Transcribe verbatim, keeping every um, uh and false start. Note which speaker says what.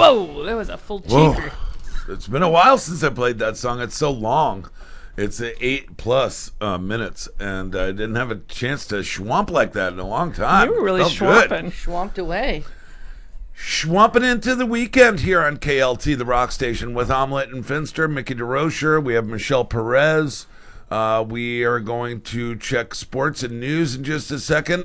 Speaker 1: Whoa, that was a full
Speaker 2: Whoa.
Speaker 1: cheeker.
Speaker 2: It's been a while since I played that song. It's so long. It's eight plus uh, minutes, and I didn't have a chance to schwamp like that in a long time.
Speaker 1: You were really
Speaker 2: Felt good.
Speaker 1: schwamping.
Speaker 3: Schwamped away.
Speaker 2: Schwamping into the weekend here on K L T, the rock station, with Omelette and Finster, Mickey DeRocher. We have Michelle Perez. Uh, we are going to check sports and news in just a second.